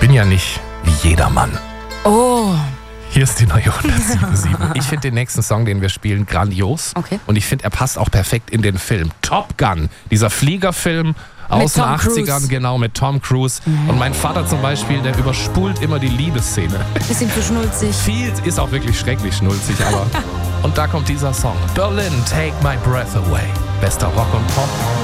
bin ja nicht wie jedermann. Oh. Hier ist die neue 107.7. Ich finde den nächsten Song, den wir spielen, grandios. Okay. Und ich finde, er passt auch perfekt in den Film. Top Gun, dieser Fliegerfilm aus den 80ern, genau, mit Tom Cruise. Und mein Vater zum Beispiel, der überspult immer die Liebesszene. Ist ihm zu schnulzig. Viel ist auch wirklich schrecklich schnulzig, aber... Und da kommt dieser Song. Berlin, Take My Breath Away. Bester Rock und Pop.